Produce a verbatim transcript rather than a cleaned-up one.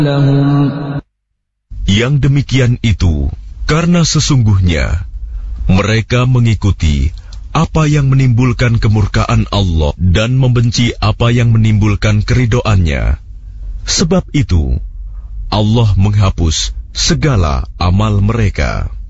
Yang demikian itu karena sesungguhnya mereka mengikuti apa yang menimbulkan kemurkaan Allah dan membenci apa yang menimbulkan keridoannya. Sebab itu Allah menghapus segala amal mereka.